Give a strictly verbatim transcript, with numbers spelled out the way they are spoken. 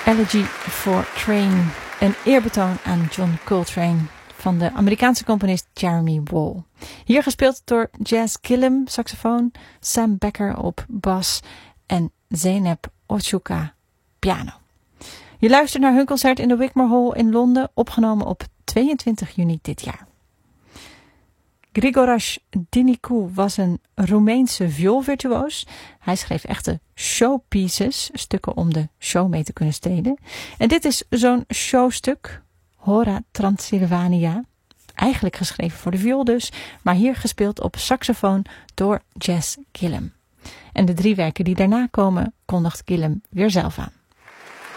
Elegy for Train, een eerbetoon aan John Coltrane van de Amerikaanse componist Jeremy Wall. Hier gespeeld door Jazz Gillum, saxofoon, Sam Becker op bas en Zeynep Ochuka, piano. Je luistert naar hun concert in de Wigmore Hall in Londen, opgenomen op tweeëntwintig juni dit jaar. Grigoras Dinicu was een Roemeense vioolvirtuoos. Hij schreef echte showpieces, stukken om de show mee te kunnen stelen. En dit is zo'n showstuk, Hora Transylvania. Eigenlijk geschreven voor de viool dus, maar hier gespeeld op saxofoon door Jazz Gillum. En de drie werken die daarna komen kondigt Gillum weer zelf aan.